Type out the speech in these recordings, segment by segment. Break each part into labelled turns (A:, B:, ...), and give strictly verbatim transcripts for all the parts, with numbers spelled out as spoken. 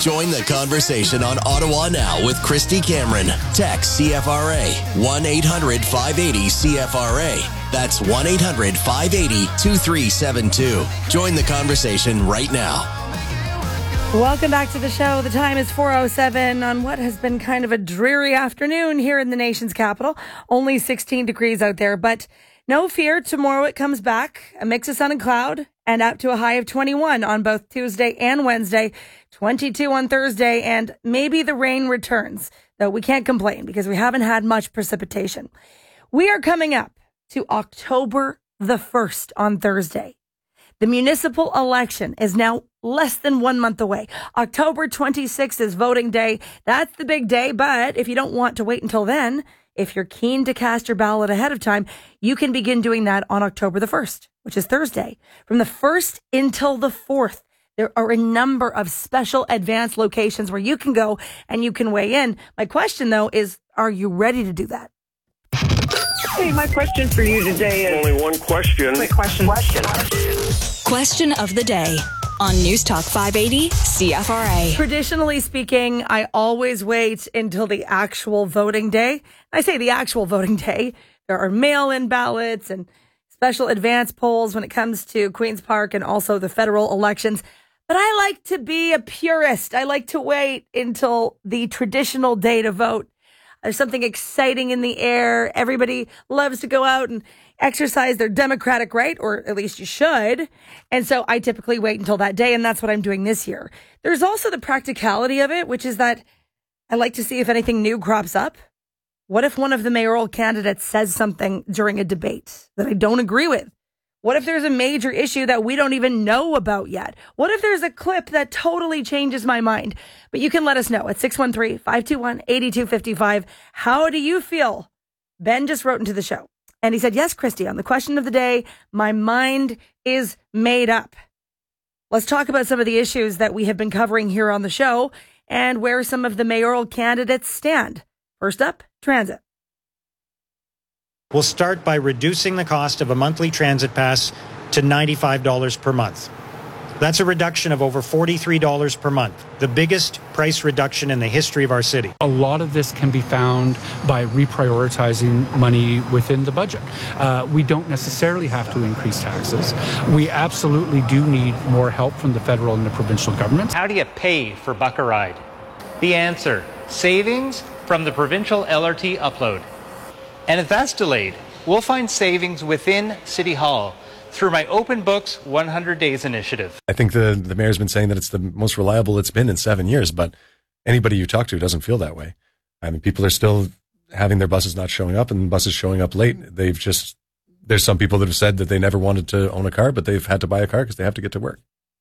A: Join the conversation on Ottawa Now with Christy Cameron. Text C F R A one eight hundred five eighty C F R A. That's one eight hundred five eighty two three seven two. Join the conversation right now.
B: Welcome back to the show. The time is four oh seven on what has been kind of a dreary afternoon here in the nation's capital. Only sixteen degrees out there, but no fear. Tomorrow it comes back. A mix of sun and cloud and up to a high of twenty-one on both Tuesday and Wednesday, twenty-two on Thursday, and maybe the rain returns, though we can't complain because we haven't had much precipitation. We are coming up to October the first on Thursday. The municipal election is now less than one month away. October twenty-sixth is voting day. That's the big day, but if you don't want to wait until then, if you're keen to cast your ballot ahead of time, you can begin doing that on October the first, which is Thursday. From the first until the fourth, there are a number of special advanced locations where you can go and you can weigh in. My question, though, is, are you ready to do that?
C: Hey, my question for you today is...
D: Only one question.
C: Quick question. Question.
E: Question of the day on News Talk five eighty C F R A.
B: Traditionally speaking, I always wait until the actual voting day. I say the actual voting day. There are mail-in ballots and special advance polls when it comes to Queen's Park and also the federal elections. But I like to be a purist. I like to wait until the traditional day to vote. There's something exciting in the air. Everybody loves to go out and exercise their democratic right, or at least you should. And so I typically wait until that day, and that's what I'm doing this year. There's also the practicality of it, which is that I like to see if anything new crops up. What if one of the mayoral candidates says something during a debate that I don't agree with? What if there's a major issue that we don't even know about yet? What if there's a clip that totally changes my mind? But you can let us know at six one three, five two one, eight two five five. How do you feel? Ben just wrote into the show and he said, yes, Christy, on the question of the day, my mind is made up. Let's talk about some of the issues that we have been covering here on the show and where some of the mayoral candidates stand. First up, transit.
F: We'll start by reducing the cost of a monthly transit pass to ninety-five dollars per month. That's a reduction of over forty-three dollars per month, the biggest price reduction in the history of our city.
G: A lot of this can be found by reprioritizing money within the budget. Uh, we don't necessarily have to increase taxes. We absolutely do need more help from the federal and the provincial governments.
H: How do you pay for Buck a Ride? The answer, savings from the provincial L R T upload. And if that's delayed, we'll find savings within City Hall through my Open Books one hundred days initiative.
I: I think the, the mayor's been saying that it's the most reliable it's been in seven years, but anybody you talk to doesn't feel that way. I mean, people are still having their buses not showing up and buses showing up late. They've just, there's some people that have said that they never wanted to own a car, but they've had to buy a car because they have to get to work.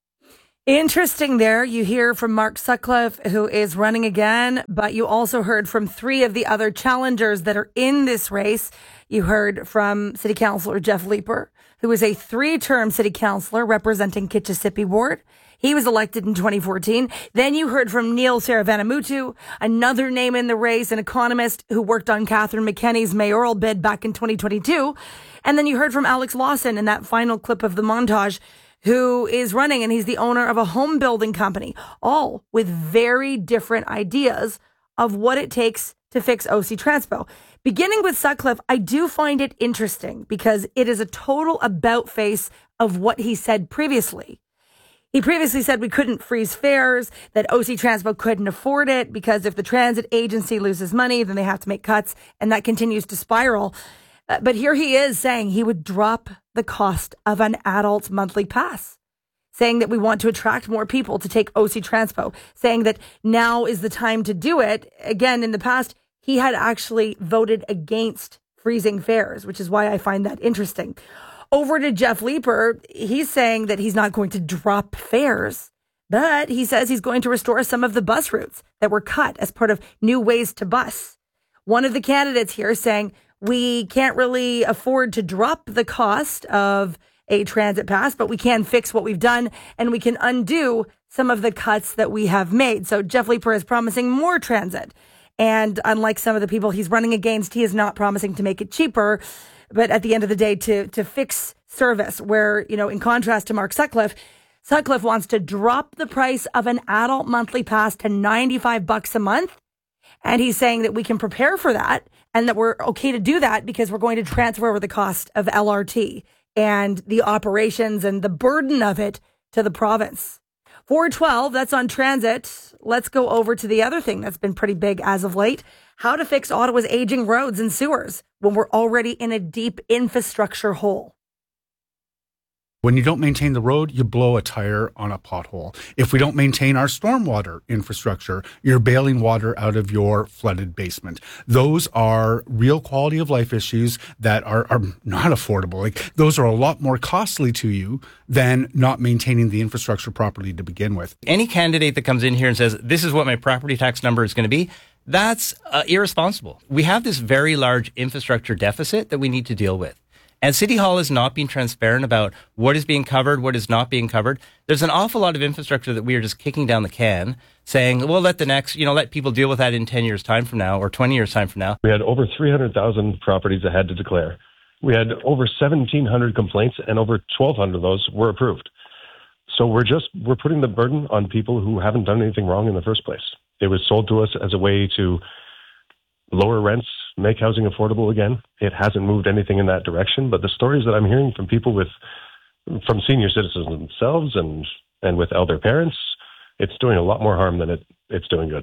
B: Interesting there. You hear from Mark Sutcliffe, who is running again, but you also heard from three of the other challengers that are in this race. You heard from City Councillor Jeff Leeper, who is a three-term City Councillor representing Kitchissippi Ward. He was elected in twenty fourteen. Then you heard from Neil Saravanamuttu, another name in the race, an economist who worked on Catherine McKenney's mayoral bid back in twenty twenty-two. And then you heard from Alex Lawson in that final clip of the montage, who is running, and he's the owner of a home building company, all with very different ideas of what it takes to fix O C Transpo. Beginning with Sutcliffe, I do find it interesting because it is a total about face of what he said previously. He previously said we couldn't freeze fares, that O C Transpo couldn't afford it because if the transit agency loses money, then they have to make cuts, and that continues to spiral. Uh, but here he is saying he would drop the cost of an adult monthly pass, saying that we want to attract more people to take O C Transpo, saying that now is the time to do it. Again, in the past, he had actually voted against freezing fares, which is why I find that interesting. Over to Jeff Leeper, he's saying that he's not going to drop fares, but he says he's going to restore some of the bus routes that were cut as part of new ways to bus. One of the candidates here saying, we can't really afford to drop the cost of a transit pass, but we can fix what we've done and we can undo some of the cuts that we have made. So Jeff Leeper is promising more transit. And unlike some of the people he's running against, he is not promising to make it cheaper, but at the end of the day, to, to fix service where, you know, in contrast to Mark Sutcliffe, Sutcliffe wants to drop the price of an adult monthly pass to ninety-five bucks a month. And he's saying that we can prepare for that and that we're okay to do that because we're going to transfer over the cost of L R T and the operations and the burden of it to the province. four twelve, that's on transit. Let's go over to the other thing that's been pretty big as of late. How to fix Ottawa's aging roads and sewers when we're already in a deep infrastructure hole.
G: When you don't maintain the road, you blow a tire on a pothole. If we don't maintain our stormwater infrastructure, you're bailing water out of your flooded basement. Those are real quality of life issues that are, are not affordable. Like, those are a lot more costly to you than not maintaining the infrastructure properly to begin with.
D: Any candidate that comes in here and says, this is what my property tax number is going to be, that's uh, irresponsible. We have this very large infrastructure deficit that we need to deal with. And City Hall is not being transparent about what is being covered, what is not being covered. There's an awful lot of infrastructure that we are just kicking down the can, saying, well, let the next, you know, let people deal with that in ten years' time from now or twenty years' time from now.
J: We had over three hundred thousand properties that had to declare. We had over seventeen hundred complaints, and over twelve hundred of those were approved. So we're just, we're putting the burden on people who haven't done anything wrong in the first place. It was sold to us as a way to lower rents, make housing affordable again. It hasn't moved anything in that direction, but the stories that I'm hearing from people with, from senior citizens themselves and, and with elder parents, it's doing a lot more harm than it, it's doing good.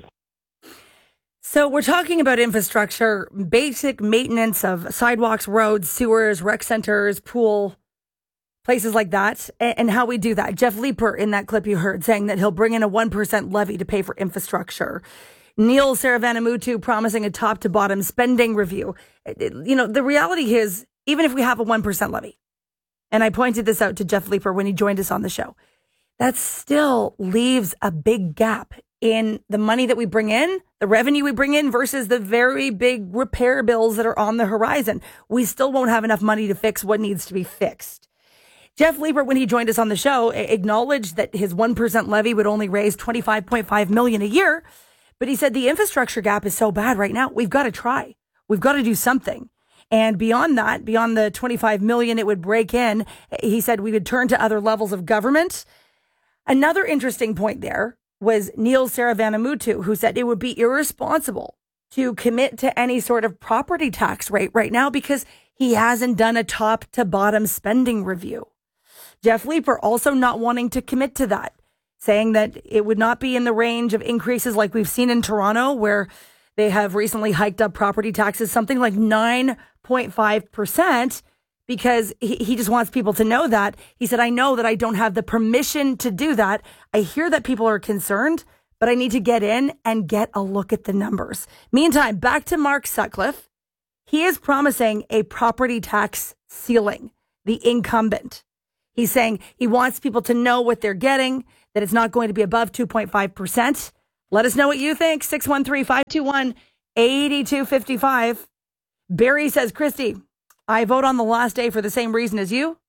B: So we're talking about infrastructure, basic maintenance of sidewalks, roads, sewers, rec centers, pool, places like that, and how we do that. Jeff Leeper in that clip you heard saying that he'll bring in a one percent levy to pay for infrastructure. Neil Saravanamuttu promising a top to bottom spending review. You know, the reality is, even if we have a one percent levy, and I pointed this out to Jeff Leeper when he joined us on the show, that still leaves a big gap in the money that we bring in, the revenue we bring in versus the very big repair bills that are on the horizon. We still won't have enough money to fix what needs to be fixed. Jeff Leeper, when he joined us on the show, acknowledged that his one percent levy would only raise twenty-five point five million dollars a year. But he said the infrastructure gap is so bad right now, we've got to try. We've got to do something. And beyond that, beyond the twenty-five million dollars it would break in, he said we would turn to other levels of government. Another interesting point there was Neil Saravanamuttu, who said it would be irresponsible to commit to any sort of property tax rate right now because he hasn't done a top to bottom spending review. Jeff Leeper also not wanting to commit to that, saying that it would not be in the range of increases like we've seen in Toronto, where they have recently hiked up property taxes, something like nine point five percent, because he, he just wants people to know that. He said, I know that I don't have the permission to do that. I hear that people are concerned, but I need to get in and get a look at the numbers. Meantime, back to Mark Sutcliffe. He is promising a property tax ceiling, the incumbent. He's saying he wants people to know what they're getting, that it's not going to be above two point five percent. Let us know what you think. six one three, five two one, eight two five five. Barry says, Christy, I vote on the last day for the same reason as you.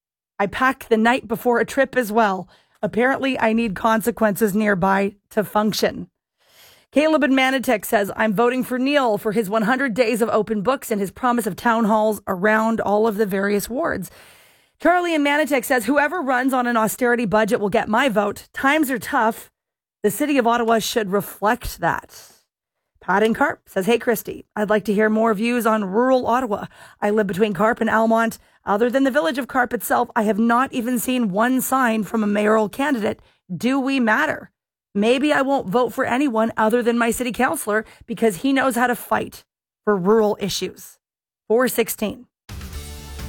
B: I pack the night before a trip as well. Apparently, I need consequences nearby to function. Caleb in Manotick says, I'm voting for Neil for his one hundred days of open books and his promise of town halls around all of the various wards. Charlie in Manotick says, whoever runs on an austerity budget will get my vote. Times are tough. The city of Ottawa should reflect that. Pat in Carp says, hey, Christy, I'd like to hear more views on rural Ottawa. I live between Carp and Almont. Other than the village of Carp itself, I have not even seen one sign from a mayoral candidate. Do we matter? Maybe I won't vote for anyone other than my city councillor because he knows how to fight for rural issues. four sixteen.